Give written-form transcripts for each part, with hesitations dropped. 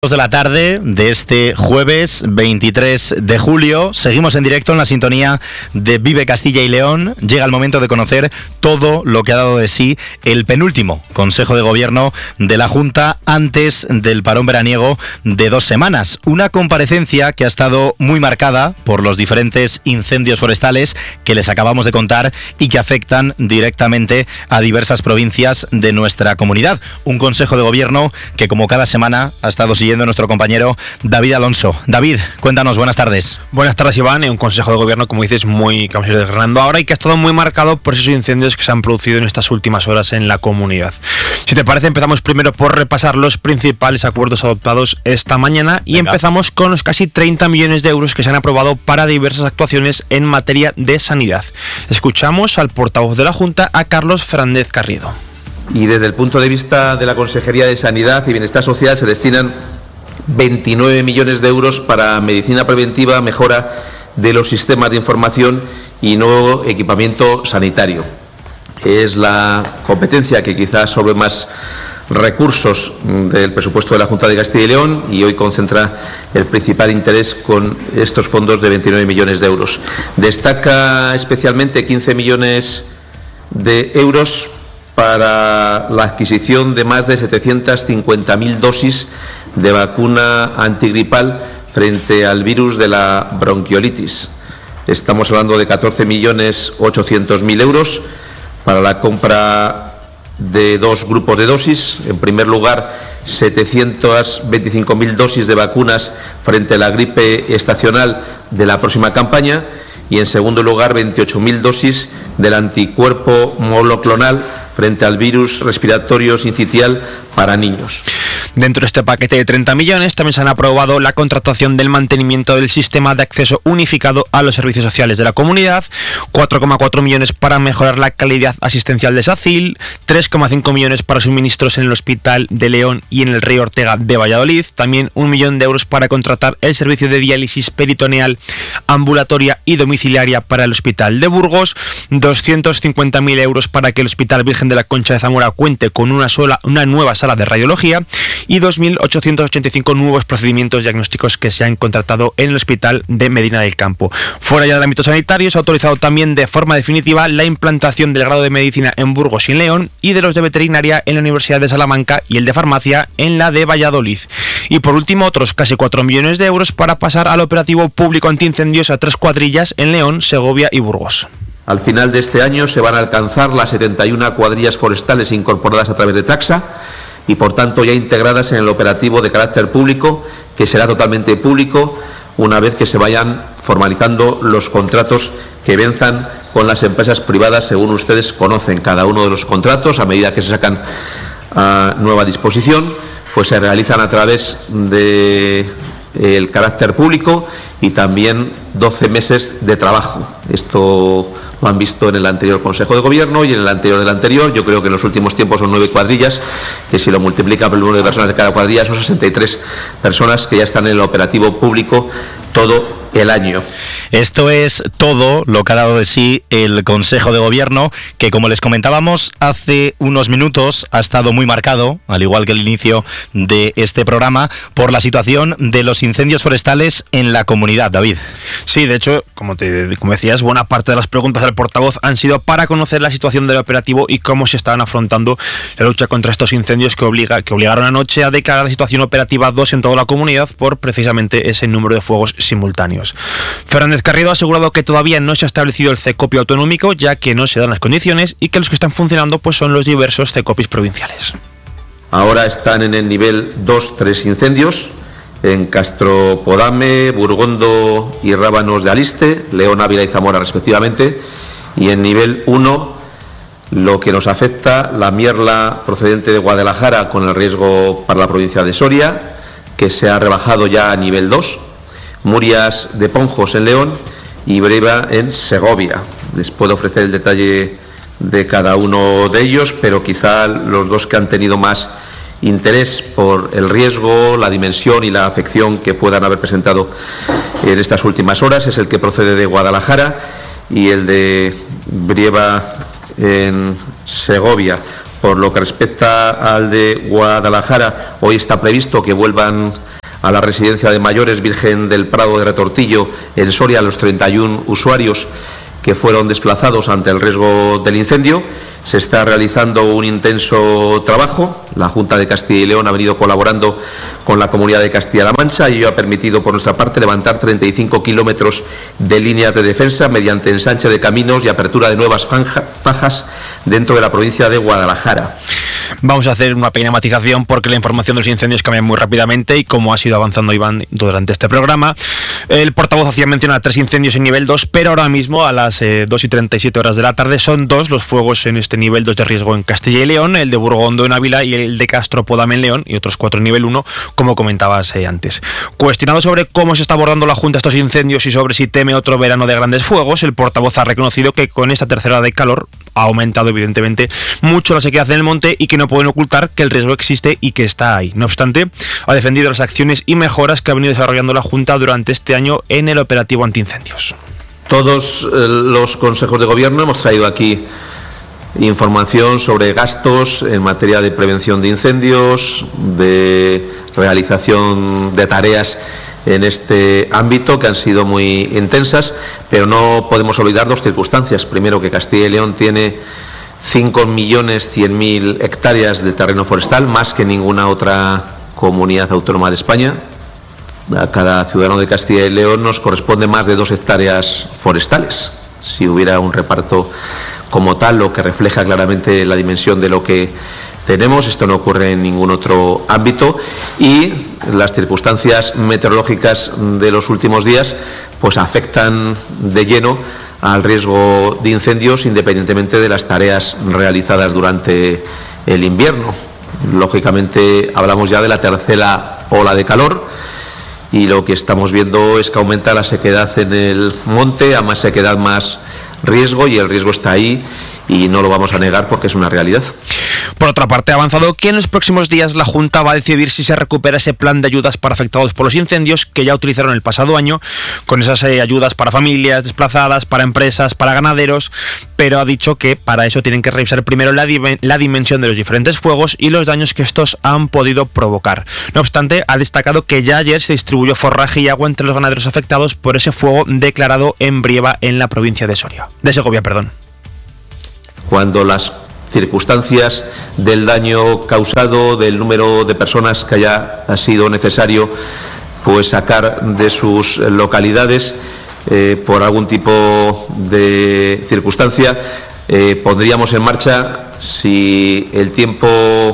De la tarde de este jueves 23 de julio. Seguimos en directo en la sintonía de Vive Castilla y León. Llega el momento de conocer todo lo que ha dado de sí el penúltimo Consejo de Gobierno de la Junta antes del parón veraniego de 2 semanas. Una comparecencia que ha estado muy marcada por los diferentes incendios forestales que les acabamos de contar y que afectan directamente a diversas provincias de nuestra comunidad. Un Consejo de Gobierno que, como cada semana, ha estado siguiendo nuestro compañero David Alonso. David, cuéntanos, buenas tardes. Buenas tardes, Iván. Un Consejo de Gobierno, como dices, que vamos a ir desgranando ahora y que ha estado muy marcado por esos incendios que se han producido en estas últimas horas en la comunidad. Si te parece, empezamos primero por repasar los principales acuerdos adoptados esta mañana y empezamos con los casi 30 millones de euros que se han aprobado para diversas actuaciones en materia de sanidad. Escuchamos al portavoz de la Junta, a Carlos Fernández Carriedo. Y desde el punto de vista de la Consejería de Sanidad y Bienestar Social se destinan 29 millones de euros para medicina preventiva, mejora de los sistemas de información y nuevo equipamiento sanitario. Es la competencia que quizás sobre más recursos del presupuesto de la Junta de Castilla y León y hoy concentra el principal interés con estos fondos de 29 millones de euros. Destaca especialmente 15 millones de euros para la adquisición de más de 750.000 dosis de vacuna antigripal frente al virus de la bronquiolitis. Estamos hablando de 14.800.000 euros para la compra de 2 grupos de dosis. En primer lugar, 725.000 dosis de vacunas frente a la gripe estacional de la próxima campaña y, en segundo lugar, 28.000 dosis del anticuerpo monoclonal frente al virus respiratorio sincitial para niños. Dentro de este paquete de 30 millones también se han aprobado la contratación del mantenimiento del sistema de acceso unificado a los servicios sociales de la comunidad, 4,4 millones para mejorar la calidad asistencial de SACIL, 3,5 millones para suministros en el Hospital de León y en el Rey Ortega de Valladolid, también 1 millón de euros para contratar el servicio de diálisis peritoneal ambulatoria y domiciliaria para el Hospital de Burgos, 250.000 euros para que el Hospital Virgen de la Concha de Zamora cuente con una nueva sala de radiología y 2.885 nuevos procedimientos diagnósticos que se han contratado en el Hospital de Medina del Campo. Fuera ya del ámbito sanitario, se ha autorizado también de forma definitiva la implantación del grado de Medicina en Burgos y en León y de los de Veterinaria en la Universidad de Salamanca y el de Farmacia en la de Valladolid. Y por último, otros casi 4 millones de euros para pasar al operativo público antiincendios a 3 cuadrillas en León, Segovia y Burgos. Al final de este año se van a alcanzar las 71 cuadrillas forestales incorporadas a través de Taxa y, por tanto, ya integradas en el operativo de carácter público, que será totalmente público una vez que se vayan formalizando los contratos que venzan con las empresas privadas, según ustedes conocen cada uno de los contratos. A medida que se sacan a nueva disposición, pues se realizan a través del carácter público y también 12 meses de trabajo. Esto lo han visto en el anterior Consejo de Gobierno y en el anterior del anterior. Yo creo que en los últimos tiempos son 9 cuadrillas, que si lo multiplica por el número de personas de cada cuadrilla son 63 personas que ya están en el operativo público todo el año. Esto es todo lo que ha dado de sí el Consejo de Gobierno, que, como les comentábamos hace unos minutos, ha estado muy marcado, al igual que el inicio de este programa, por la situación de los incendios forestales en la comunidad. David. Sí, de hecho, como decías, buena parte de las preguntas del portavoz han sido para conocer la situación del operativo y cómo se estaban afrontando la lucha contra estos incendios que obligaron anoche a declarar la situación operativa 2 en toda la comunidad por precisamente ese número de fuegos simultáneos. Fernández Carriedo ha asegurado que todavía no se ha establecido el CECOPI autonómico, ya que no se dan las condiciones, y que los que están funcionando pues son los diversos CECOPIs provinciales. Ahora están en el nivel 2-3 incendios en Castropodame, Burgondo y Rábanos de Aliste, León, Ávila y Zamora respectivamente, y en nivel 1 lo que nos afecta, la Mierla procedente de Guadalajara con el riesgo para la provincia de Soria, que se ha rebajado ya a nivel 2, Murias de Ponjos en León y Breva en Segovia. Les puedo ofrecer el detalle de cada uno de ellos, pero quizá los dos que han tenido más interés por el riesgo, la dimensión y la afección que puedan haber presentado en estas últimas horas es el que procede de Guadalajara y el de Brieva en Segovia. Por lo que respecta al de Guadalajara, hoy está previsto que vuelvan a la residencia de mayores Virgen del Prado de Retortillo en Soria a los 31 usuarios que fueron desplazados ante el riesgo del incendio. Se está realizando un intenso trabajo. La Junta de Castilla y León ha venido colaborando con la Comunidad de Castilla-La Mancha y ello ha permitido por nuestra parte levantar 35 kilómetros de líneas de defensa mediante ensanche de caminos y apertura de nuevas fajas dentro de la provincia de Guadalajara. Vamos a hacer una pequeña matización porque la información de los incendios cambia muy rápidamente y como ha sido avanzando Iván durante este programa, el portavoz hacía mención a 3 incendios en nivel 2, pero ahora mismo a las 2:37 horas de la tarde son 2 los fuegos en este nivel 2 de riesgo en Castilla y León, el de Burgondo en Ávila y el de Castro Podame en León, y otros 4 en nivel 1, como comentabas antes. Cuestionado sobre cómo se está abordando la Junta estos incendios y sobre si teme otro verano de grandes fuegos, el portavoz ha reconocido que con esta tercera ola de calor ha aumentado evidentemente mucho la sequedad en el monte y que no pueden ocultar que el riesgo existe y que está ahí. No obstante, ha defendido las acciones y mejoras que ha venido desarrollando la Junta durante este año en el operativo antiincendios. Todos los consejos de gobierno hemos traído aquí información sobre gastos en materia de prevención de incendios, de realización de tareas en este ámbito que han sido muy intensas, pero no podemos olvidar 2 circunstancias. Primero, que Castilla y León tiene 5.100.000 hectáreas de terreno forestal, más que ninguna otra comunidad autónoma de España. A cada ciudadano de Castilla y León nos corresponde más de 2 hectáreas forestales. Si hubiera un reparto como tal, lo que refleja claramente la dimensión de lo que tenemos, esto no ocurre en ningún otro ámbito, y las circunstancias meteorológicas de los últimos días pues afectan de lleno al riesgo de incendios independientemente de las tareas realizadas durante el invierno. Lógicamente hablamos ya de la tercera ola de calor y lo que estamos viendo es que aumenta la sequedad en el monte, a más sequedad más riesgo, y el riesgo está ahí y no lo vamos a negar porque es una realidad. Por otra parte, ha avanzado que en los próximos días la Junta va a decidir si se recupera ese plan de ayudas para afectados por los incendios que ya utilizaron el pasado año, con esas ayudas para familias desplazadas, para empresas, para ganaderos, pero ha dicho que para eso tienen que revisar primero la dimensión de los diferentes fuegos y los daños que estos han podido provocar. No obstante, ha destacado que ya ayer se distribuyó forraje y agua entre los ganaderos afectados por ese fuego declarado en Brieva, en la provincia de Segovia. Cuando las circunstancias del daño causado, del número de personas que haya sido necesario pues sacar de sus localidades por algún tipo de circunstancia, pondríamos en marcha, si el tiempo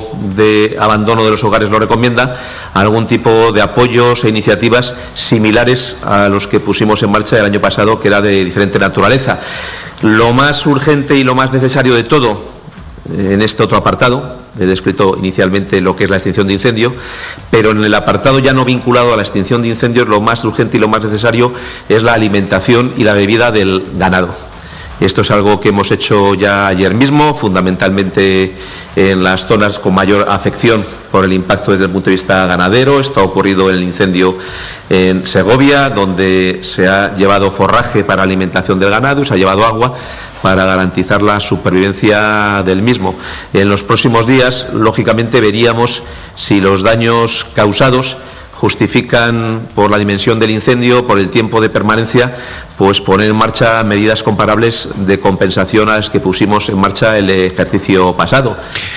de abandono de los hogares lo recomienda, algún tipo de apoyos e iniciativas similares a los que pusimos en marcha el año pasado, que era de diferente naturaleza. Lo más urgente y lo más necesario de todo en este otro apartado, he descrito inicialmente lo que es la extinción de incendio, pero en el apartado ya no vinculado a la extinción de incendios, lo más urgente y lo más necesario es la alimentación y la bebida del ganado. Esto es algo que hemos hecho ya ayer mismo, fundamentalmente en las zonas con mayor afección por el impacto desde el punto de vista ganadero. Esto ha ocurrido en el incendio en Segovia, donde se ha llevado forraje para alimentación del ganado y se ha llevado agua para garantizar la supervivencia del mismo. En los próximos días, lógicamente, veríamos si los daños causados justifican, por la dimensión del incendio, por el tiempo de permanencia, pues poner en marcha medidas comparables de compensación a las que pusimos en marcha el ejercicio pasado.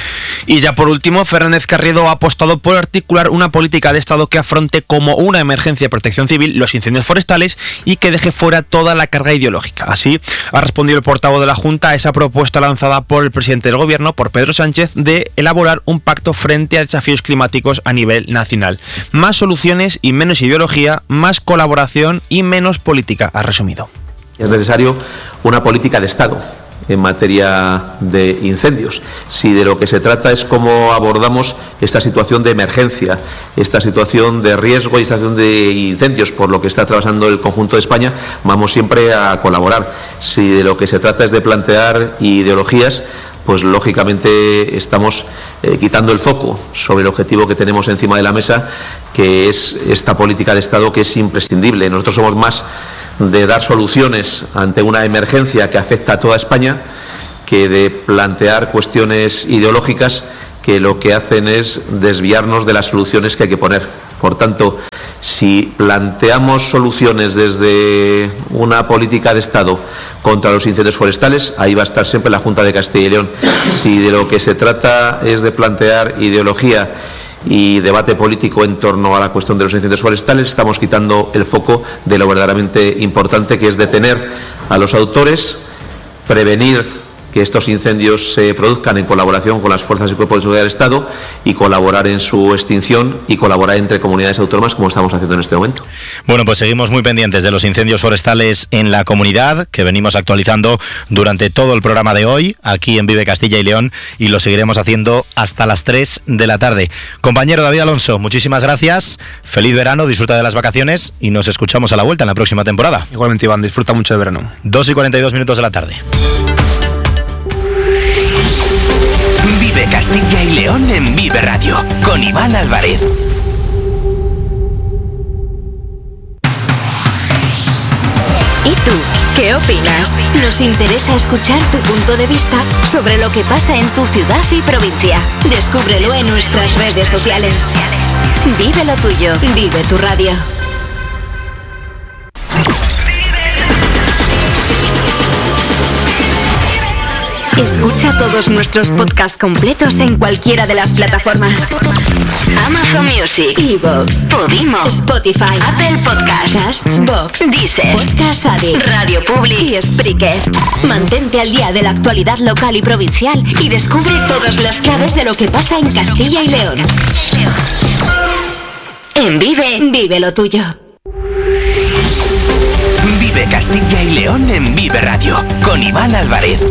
Y ya por último, Fernández Carriedo ha apostado por articular una política de Estado que afronte como una emergencia de protección civil los incendios forestales y que deje fuera toda la carga ideológica. Así ha respondido el portavoz de la Junta a esa propuesta lanzada por el presidente del Gobierno, por Pedro Sánchez, de elaborar un pacto frente a desafíos climáticos a nivel nacional. Más soluciones y menos ideología, más colaboración y menos política, ha resumido. Es necesario una política de Estado en materia de incendios. Si de lo que se trata es cómo abordamos esta situación de emergencia, esta situación de riesgo y esta situación de incendios por lo que está atravesando el conjunto de España, vamos siempre a colaborar. Si de lo que se trata es de plantear ideologías, pues lógicamente estamos quitando el foco sobre el objetivo que tenemos encima de la mesa, que es esta política de Estado que es imprescindible. Nosotros somos más de dar soluciones ante una emergencia que afecta a toda España que de plantear cuestiones ideológicas que lo que hacen es desviarnos de las soluciones que hay que poner. Por tanto, Si planteamos soluciones desde una política de Estado contra los incendios forestales, ahí va a estar siempre la Junta de Castilla y León. Si de lo que se trata es de plantear ideología y debate político en torno a la cuestión de los incendios forestales, estamos quitando el foco de lo verdaderamente importante, que es detener a los autores, prevenir que estos incendios se produzcan en colaboración con las fuerzas y cuerpos de seguridad del Estado y colaborar en su extinción y colaborar entre comunidades autónomas como estamos haciendo en este momento. Bueno, pues seguimos muy pendientes de los incendios forestales en la comunidad, que venimos actualizando durante todo el programa de hoy aquí en Vive Castilla y León, y lo seguiremos haciendo hasta las 3 de la tarde. Compañero David Alonso, muchísimas gracias, feliz verano, disfruta de las vacaciones y nos escuchamos a la vuelta en la próxima temporada. Igualmente, Iván, disfruta mucho de verano. 2:42 de la tarde. Vive Castilla y León en Vive Radio, con Iván Álvarez. ¿Y tú, qué opinas? Nos interesa escuchar tu punto de vista sobre lo que pasa en tu ciudad y provincia. Descúbrelo en nuestras redes sociales. Vive lo tuyo, vive tu radio. Escucha todos nuestros podcasts completos en cualquiera de las plataformas: Amazon Music, iVoox, Podimo, Spotify, Apple Podcasts, Castbox, Deezer, Podcast Addict, Radio Public y Spreaker. Mantente al día de la actualidad local y provincial y descubre todas las claves de lo que pasa en Castilla y León. En Vive, vive lo tuyo. Vive Castilla y León en Vive Radio, con Iván Álvarez.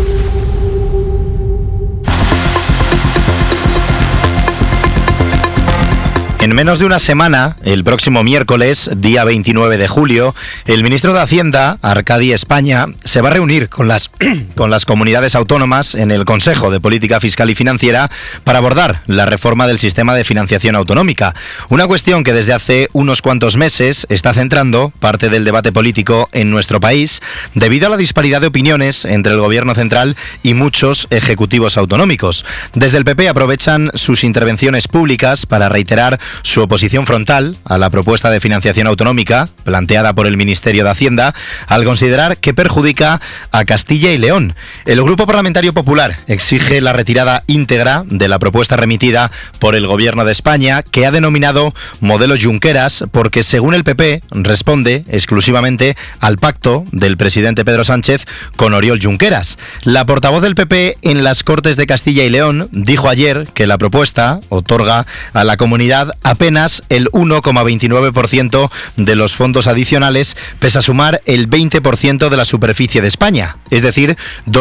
En menos de una semana, el próximo miércoles, día 29 de julio, el ministro de Hacienda, Arcadi España, se va a reunir con las comunidades autónomas en el Consejo de Política Fiscal y Financiera para abordar la reforma del sistema de financiación autonómica. Una cuestión que desde hace unos cuantos meses está centrando parte del debate político en nuestro país debido a la disparidad de opiniones entre el Gobierno central y muchos ejecutivos autonómicos. Desde el PP aprovechan sus intervenciones públicas para reiterar su oposición frontal a la propuesta de financiación autonómica planteada por el Ministerio de Hacienda, al considerar que perjudica a Castilla y León. El Grupo Parlamentario Popular exige la retirada íntegra de la propuesta remitida por el Gobierno de España, que ha denominado modelo Junqueras, porque según el PP responde exclusivamente al pacto del presidente Pedro Sánchez con Oriol Junqueras. La portavoz del PP en las Cortes de Castilla y León dijo ayer que la propuesta otorga a la comunidad apenas el 1,29% de los fondos adicionales, pese a sumar el 20% de la superficie de España. Es decir,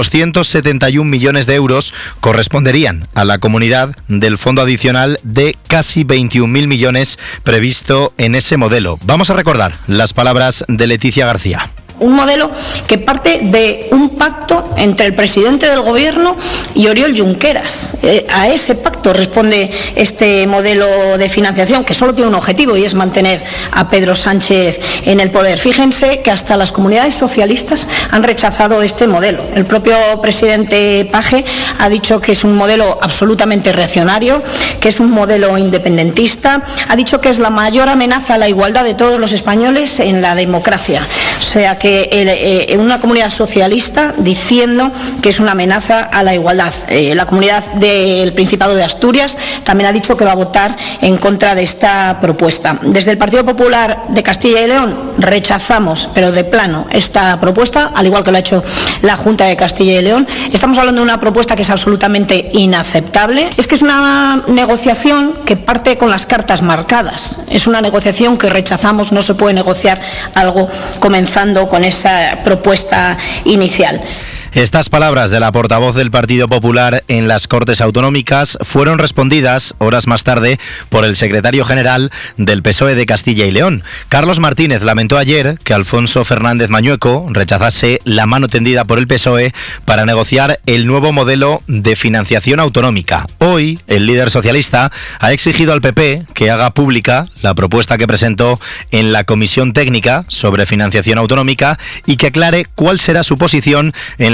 271 millones de euros corresponderían a la comunidad del fondo adicional de casi 21.000 millones previsto en ese modelo. Vamos a recordar las palabras de Leticia García. Un modelo que parte de un pacto entre el presidente del Gobierno y Oriol Junqueras. A ese pacto responde este modelo de financiación, que solo tiene un objetivo, y es mantener a Pedro Sánchez en el poder. Fíjense que hasta las comunidades socialistas han rechazado este modelo. El propio presidente Page ha dicho que es un modelo absolutamente reaccionario, que es un modelo independentista, ha dicho que es la mayor amenaza a la igualdad de todos los españoles en la democracia. O sea que en una comunidad socialista diciendo que es una amenaza a la igualdad. La comunidad del Principado de Asturias también ha dicho que va a votar en contra de esta propuesta. Desde el Partido Popular de Castilla y León rechazamos, pero de plano, esta propuesta, al igual que lo ha hecho la Junta de Castilla y León. Estamos hablando de una propuesta que es absolutamente inaceptable. Es que es una negociación que parte con las cartas marcadas. Es una negociación que rechazamos, no se puede negociar algo comenzando con esa propuesta inicial. Estas palabras de la portavoz del Partido Popular en las Cortes Autonómicas fueron respondidas horas más tarde por el secretario general del PSOE de Castilla y León. Carlos Martínez lamentó ayer que Alfonso Fernández Mañueco rechazase la mano tendida por el PSOE para negociar el nuevo modelo de financiación autonómica. Hoy, el líder socialista ha exigido al PP que haga pública la propuesta que presentó en la Comisión Técnica sobre Financiación Autonómica y que aclare cuál será su posición en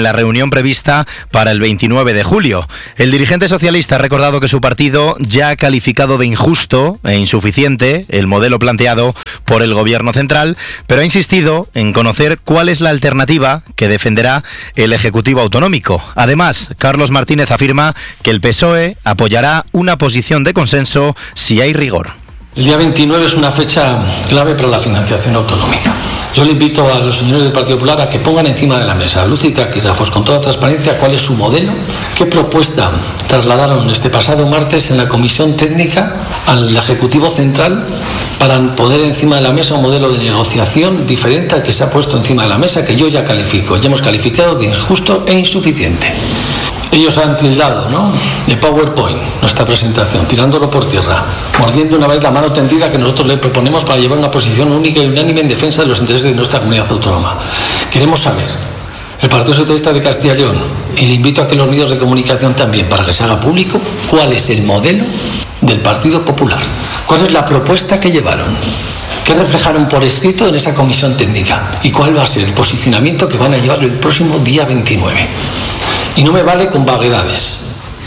la reunión prevista para el 29 de julio. El dirigente socialista ha recordado que su partido ya ha calificado de injusto e insuficiente el modelo planteado por el Gobierno central, pero ha insistido en conocer cuál es la alternativa que defenderá el Ejecutivo autonómico. Además, Carlos Martínez afirma que el PSOE apoyará una posición de consenso si hay rigor. El día 29 es una fecha clave para la financiación autonómica. Yo le invito a los señores del Partido Popular a que pongan encima de la mesa, luz y taquígrafos, con toda transparencia, cuál es su modelo, qué propuesta trasladaron este pasado martes en la Comisión Técnica al Ejecutivo Central para poner encima de la mesa un modelo de negociación diferente al que se ha puesto encima de la mesa, que yo ya califico, ya hemos calificado de injusto e insuficiente. Ellos han tildado, ¿no?, de PowerPoint nuestra presentación, tirándolo por tierra, mordiendo una vez la mano tendida que nosotros le proponemos para llevar una posición única y unánime en defensa de los intereses de nuestra comunidad autónoma. Queremos saber, el Partido Socialista de Castilla y León, y le invito a que los medios de comunicación también, para que se haga público, cuál es el modelo del Partido Popular, cuál es la propuesta que llevaron, qué reflejaron por escrito en esa comisión técnica y cuál va a ser el posicionamiento que van a llevar el próximo día 29. Y no me vale con vaguedades.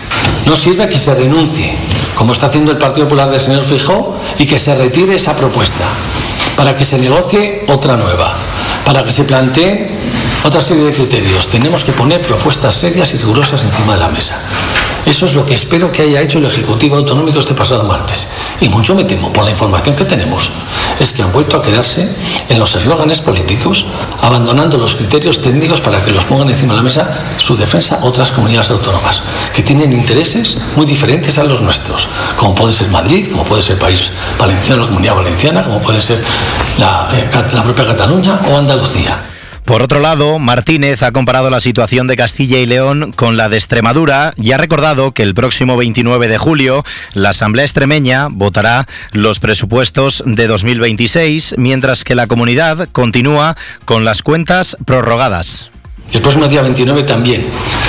No sirve que se renuncie, como está haciendo el Partido Popular del señor Feijóo, y que se retire esa propuesta, para que se negocie otra nueva, para que se plantee otra serie de criterios. Tenemos que poner propuestas serias y rigurosas encima de la mesa. Eso es lo que espero que haya hecho el Ejecutivo Autonómico este pasado martes. Y mucho me temo, por la información que tenemos, es que han vuelto a quedarse en los eslóganes políticos, abandonando los criterios técnicos para que los pongan encima de la mesa su defensa otras comunidades autónomas, que tienen intereses muy diferentes a los nuestros, como puede ser Madrid, como puede ser el País Valenciano, la Comunidad Valenciana, como puede ser la propia Cataluña o Andalucía. Por otro lado, Martínez ha comparado la situación de Castilla y León con la de Extremadura y ha recordado que el próximo 29 de julio la Asamblea extremeña votará los presupuestos de 2026, mientras que la comunidad continúa con las cuentas prorrogadas. El próximo día 29 también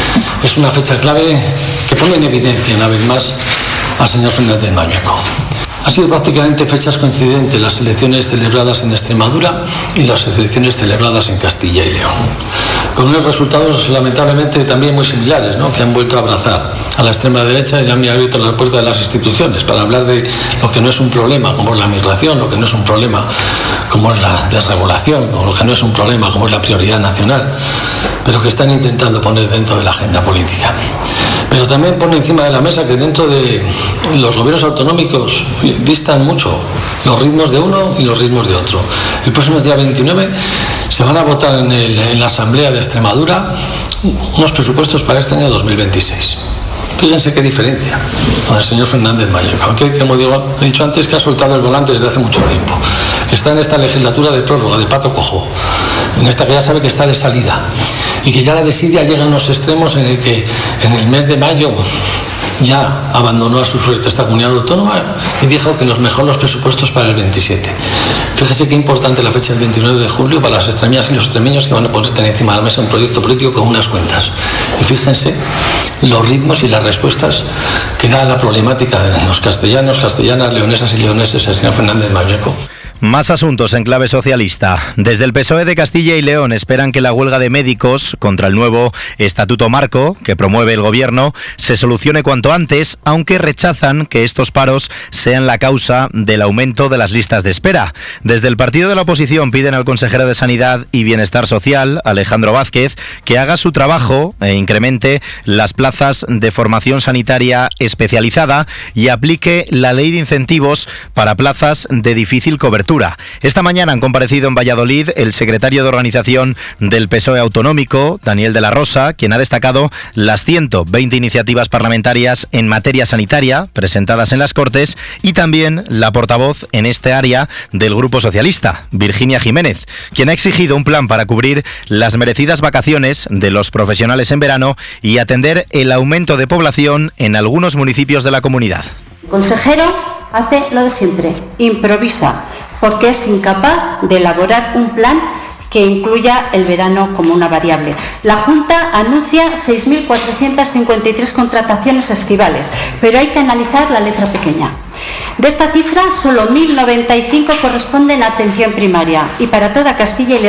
es una fecha clave que pone en evidencia una vez más al señor Fernández Mañueco. Han sido prácticamente fechas coincidentes las elecciones celebradas en Extremadura y las elecciones celebradas en Castilla y León, con unos resultados lamentablemente también muy similares, ¿no?, que han vuelto a abrazar a la extrema derecha y han abierto las puertas de las instituciones para hablar de lo que no es un problema, como es la migración, lo que no es un problema, como es la desregulación, o lo que no es un problema, como es la prioridad nacional, pero que están intentando poner dentro de la agenda política. Pero también pone encima de la mesa que dentro de los gobiernos autonómicos distan mucho los ritmos de uno y los ritmos de otro. El próximo día 29 se van a votar en la Asamblea de Extremadura unos presupuestos para este año 2026. Fíjense qué diferencia con el señor Fernández Mañueco, aunque, como he dicho antes, que ha soltado el volante desde hace mucho tiempo, que está en esta legislatura de prórroga, de pato cojo, en esta que ya sabe que está de salida y que ya la desidia llega a unos extremos en el que en el mes de mayo ya abandonó a su suerte esta comunidad autónoma y dijo que los presupuestos para el 27. Fíjese qué importante la fecha del 29 de julio para las extremeñas y los extremeños, que van a poder tener encima de la mesa un proyecto político con unas cuentas. Y fíjense los ritmos y las respuestas que da la problemática de los castellanos, castellanas, leonesas y leoneses al señor Fernández Mañueco. Más asuntos en clave socialista. Desde el PSOE de Castilla y León esperan que la huelga de médicos contra el nuevo Estatuto Marco que promueve el Gobierno se solucione cuanto antes, aunque rechazan que estos paros sean la causa del aumento de las listas de espera. Desde el partido de la oposición piden al consejero de Sanidad y Bienestar Social, Alejandro Vázquez, que haga su trabajo e incremente las plazas de formación sanitaria especializada y aplique la ley de incentivos para plazas de difícil cobertura. Esta mañana han comparecido en Valladolid el secretario de organización del PSOE autonómico, Daniel de la Rosa, quien ha destacado las 120 iniciativas parlamentarias en materia sanitaria presentadas en las Cortes, y también la portavoz en este área del Grupo Socialista, Virginia Jiménez, quien ha exigido un plan para cubrir las merecidas vacaciones de los profesionales en verano y atender el aumento de población en algunos municipios de la comunidad. El consejero hace lo de siempre, improvisa, porque es incapaz de elaborar un plan que incluya el verano como una variable. La Junta anuncia 6.453 contrataciones estivales, pero hay que analizar la letra pequeña. De esta cifra, solo 1.095 corresponden a atención primaria y para toda Castilla y León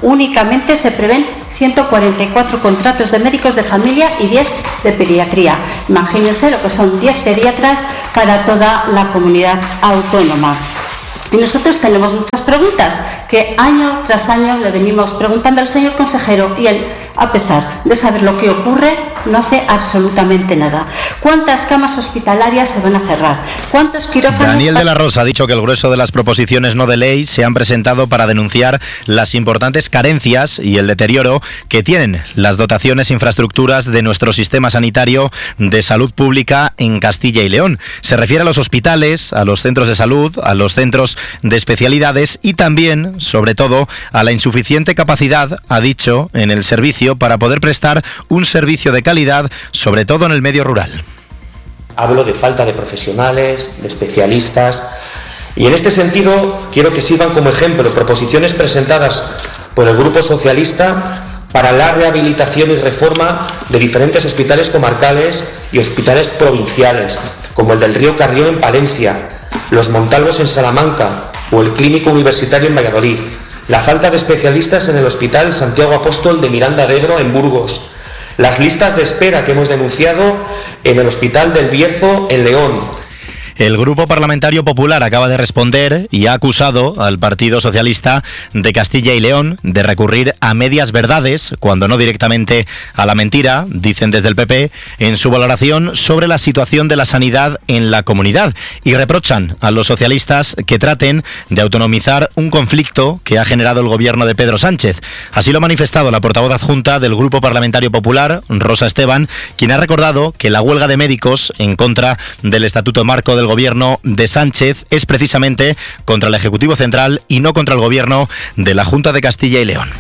Únicamente se prevén 144 contratos de médicos de familia y 10 de pediatría. Imagínense lo que son 10 pediatras para toda la comunidad autónoma. Y nosotros tenemos muchas preguntas que año tras año le venimos preguntando al señor consejero y él, a pesar de saber lo que ocurre, no hace absolutamente nada. ¿Cuántas camas hospitalarias se van a cerrar? ¿Cuántos quirófanos? Daniel de la Rosa ha dicho que el grueso de las proposiciones no de ley se han presentado para denunciar las importantes carencias y el deterioro que tienen las dotaciones e infraestructuras de nuestro sistema sanitario de salud pública en Castilla y León. Se refiere a los hospitales, a los centros de salud, a los centros de especialidades y también, sobre todo, a la insuficiente capacidad, ha dicho, en el servicio para poder prestar un servicio de calidad, sobre todo en el medio rural. Hablo de falta de profesionales, de especialistas, y en este sentido quiero que sirvan como ejemplo proposiciones presentadas por el Grupo Socialista para la rehabilitación y reforma de diferentes hospitales comarcales y hospitales provinciales, como el del Río Carrión en Palencia, los Montalvos en Salamanca o el Clínico Universitario en Valladolid, la falta de especialistas en el Hospital Santiago Apóstol de Miranda de Ebro en Burgos, las listas de espera que hemos denunciado en el Hospital del Bierzo en León. El Grupo Parlamentario Popular acaba de responder y ha acusado al Partido Socialista de Castilla y León de recurrir a medias verdades, cuando no directamente a la mentira, dicen desde el PP, en su valoración sobre la situación de la sanidad en la comunidad, y reprochan a los socialistas que traten de autonomizar un conflicto que ha generado el gobierno de Pedro Sánchez. Así lo ha manifestado la portavoz adjunta del Grupo Parlamentario Popular, Rosa Esteban, quien ha recordado que la huelga de médicos en contra del Estatuto Marco del gobierno de Sánchez es precisamente contra el Ejecutivo Central y no contra el gobierno de la Junta de Castilla y León.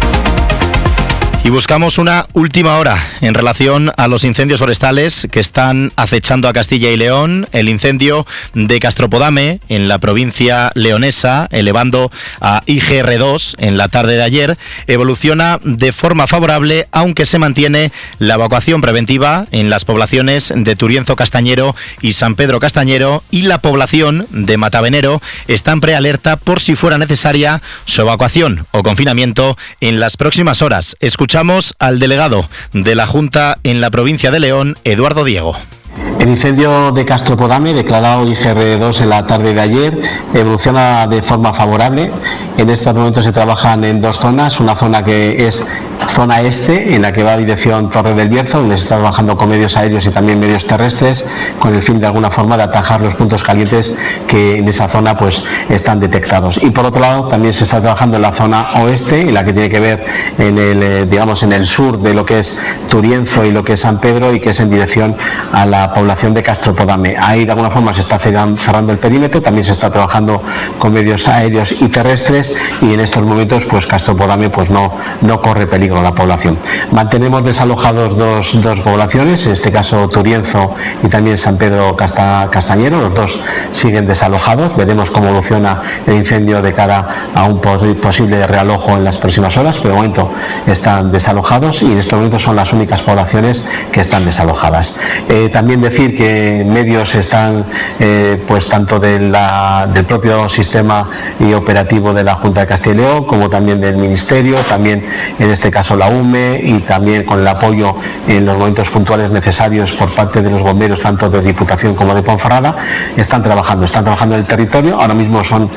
Y buscamos una última hora en relación a los incendios forestales que están acechando a Castilla y León. El incendio de Castropodame en la provincia leonesa, elevando a IGR2 en la tarde de ayer, evoluciona de forma favorable, aunque se mantiene la evacuación preventiva en las poblaciones de Turienzo Castañero y San Pedro Castañero, y la población de Matavenero está en prealerta por si fuera necesaria su evacuación o confinamiento en las próximas horas. Escuchamos al delegado de la Junta en la provincia de León, Eduardo Diego. El incendio de Castropodame, declarado IGR2 en la tarde de ayer, evoluciona de forma favorable. En estos momentos se trabajan en dos zonas, una zona que es zona este, en la que va a dirección Torre del Bierzo, donde se está trabajando con medios aéreos y también medios terrestres, con el fin de alguna forma de atajar los puntos calientes que en esa zona pues están detectados. Y por otro lado también se está trabajando en la zona oeste, en la que tiene que ver en el, digamos, en el sur de lo que es Turienzo y lo que es San Pedro, y que es en dirección a la población de Castropodame. Ahí de alguna forma se está cerrando el perímetro, también se está trabajando con medios aéreos y terrestres, y en estos momentos pues Castropodame pues no corre peligro la población. Mantenemos desalojados dos poblaciones, en este caso Turienzo y también San Pedro Castañero, los dos siguen desalojados. Veremos cómo evoluciona el incendio de cara a un posible realojo en las próximas horas, pero de momento están desalojados y en estos momentos son las únicas poblaciones que están desalojadas. También decir que medios están pues tanto del propio sistema y operativo de la Junta de Castilla y León como también del Ministerio, también en este caso la UME, y también con el apoyo en los momentos puntuales necesarios por parte de los bomberos tanto de Diputación como de Ponferrada. Están trabajando en el territorio. Ahora mismo son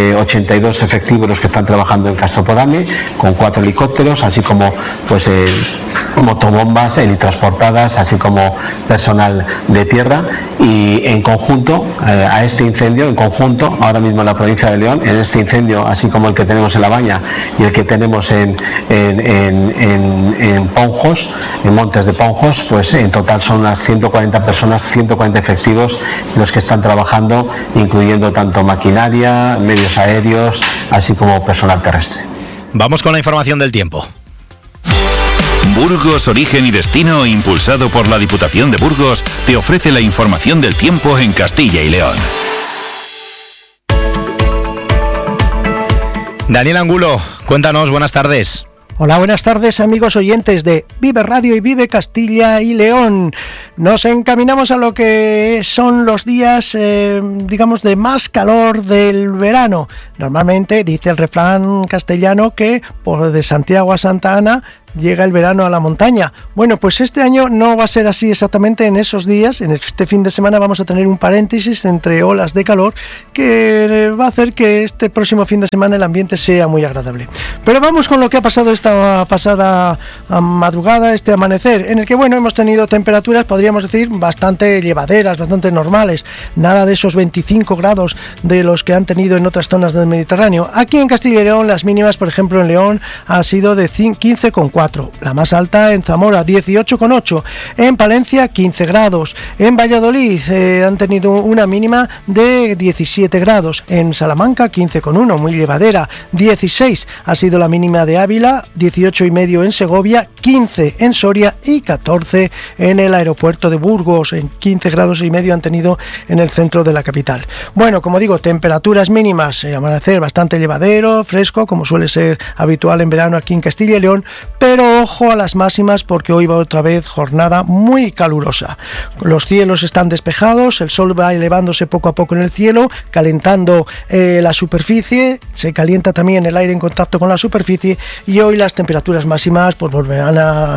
82 efectivos los que están trabajando en Castropodame, con 4 helicópteros, así como pues motobombas helitransportadas, así como personal de tierra, y en conjunto a este incendio, ahora mismo en la provincia de León, en este incendio, así como el que tenemos en La Baña y el que tenemos en Ponjos, en Montes de Ponjos, pues en total son unas 140 personas, 140 efectivos los que están trabajando, incluyendo tanto maquinaria, medios aéreos, así como personal terrestre. Vamos con la información del tiempo. Burgos Origen y Destino, impulsado por la Diputación de Burgos, te ofrece la información del tiempo en Castilla y León. Daniel Angulo, cuéntanos, buenas tardes. Hola, buenas tardes amigos oyentes de Vive Radio y Vive Castilla y León. Nos encaminamos a lo que son los días, digamos, de más calor del verano. Normalmente dice el refrán castellano que de Santiago a Santa Ana llega el verano a la montaña. Bueno, pues este año no va a ser así exactamente en esos días. En este fin de semana vamos a tener un paréntesis entre olas de calor que va a hacer que este próximo fin de semana el ambiente sea muy agradable. Pero vamos con lo que ha pasado esta pasada madrugada, este amanecer, en el que, bueno, hemos tenido temperaturas, podríamos decir, bastante llevaderas, bastante normales. Nada de esos 25 grados de los que han tenido en otras zonas del Mediterráneo. Aquí en Castilla y León, las mínimas, por ejemplo, en León, ha sido de 15,4. La más alta en Zamora, 18,8. En Palencia, 15 grados. En Valladolid han tenido una mínima de 17 grados. En Salamanca, 15,1, muy llevadera. 16 ha sido la mínima de Ávila, 18,5 en Segovia, 15 en Soria y 14 en el aeropuerto de Burgos. En 15 grados y medio han tenido en el centro de la capital. Bueno, como digo, temperaturas mínimas, amanecer bastante llevadero, fresco, como suele ser habitual en verano aquí en Castilla y León, pero ojo a las máximas porque hoy va otra vez jornada muy calurosa. Los cielos están despejados, el sol va elevándose poco a poco en el cielo, calentando la superficie, se calienta también el aire en contacto con la superficie y hoy las temperaturas máximas pues volverán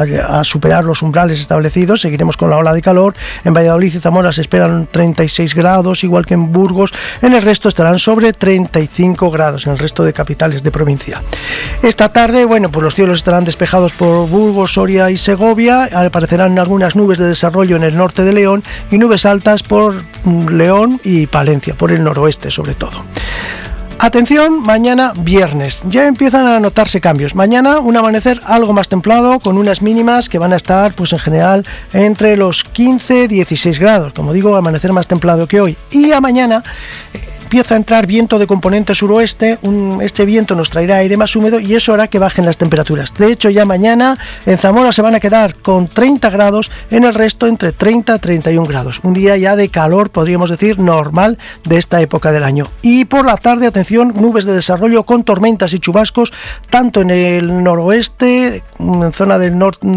a superar los umbrales establecidos. Seguiremos con la ola de calor. En Valladolid y Zamora se esperan 36 grados, igual que en Burgos. En el resto estarán sobre 35 grados, en el resto de capitales de provincia. Esta tarde, bueno, pues los cielos estarán despejados por Burgos, Soria y Segovia. Aparecerán algunas nubes de desarrollo en el norte de León y nubes altas por León y Palencia, por el noroeste sobre todo. Atención, mañana viernes, ya empiezan a notarse cambios. Mañana un amanecer algo más templado, con unas mínimas que van a estar, pues en general, entre los 15 y 16 grados. Como digo, amanecer más templado que hoy. Y a mañana empieza a entrar viento de componente suroeste. Este viento nos traerá aire más húmedo y eso hará que bajen las temperaturas. De hecho, ya mañana en Zamora se van a quedar con 30 grados, en el resto entre 30 y 31 grados. Un día ya de calor, podríamos decir, normal de esta época del año. Y por la tarde, atención, nubes de desarrollo con tormentas y chubascos, tanto en el noroeste, en zona del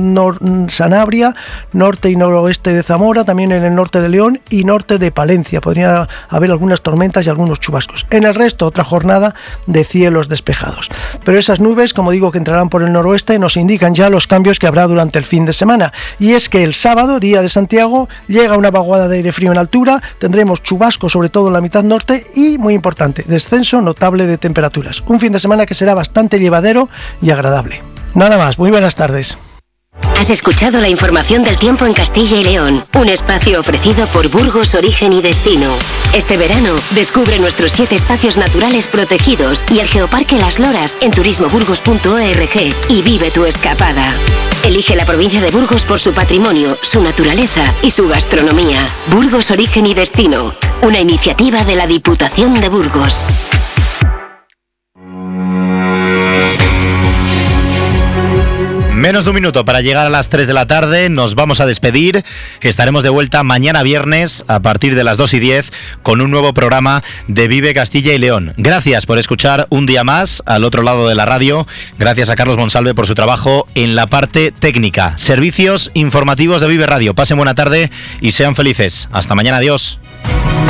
Sanabria, norte y noroeste de Zamora, también en el norte de León y norte de Palencia. Podría haber algunas tormentas y algunos chubascos. En el resto, otra jornada de cielos despejados. Pero esas nubes, como digo, que entrarán por el noroeste, nos indican ya los cambios que habrá durante el fin de semana. Y es que el sábado, día de Santiago, llega una vaguada de aire frío en altura, tendremos chubascos sobre todo en la mitad norte y, muy importante, descenso notable de temperaturas. Un fin de semana que será bastante llevadero y agradable. Nada más, muy buenas tardes. Has escuchado la información del tiempo en Castilla y León, un espacio ofrecido por Burgos Origen y Destino. Este verano, descubre nuestros 7 espacios naturales protegidos y el Geoparque Las Loras en turismoburgos.org y vive tu escapada. Elige la provincia de Burgos por su patrimonio, su naturaleza y su gastronomía. Burgos Origen y Destino, una iniciativa de la Diputación de Burgos. Menos de un minuto para llegar a las 3 de la tarde, nos vamos a despedir. Estaremos de vuelta mañana viernes a partir de las 2:10 con un nuevo programa de Vive Castilla y León. Gracias por escuchar un día más al otro lado de la radio. Gracias a Carlos Monsalve por su trabajo en la parte técnica. Servicios informativos de Vive Radio. Pasen buena tarde y sean felices. Hasta mañana, adiós.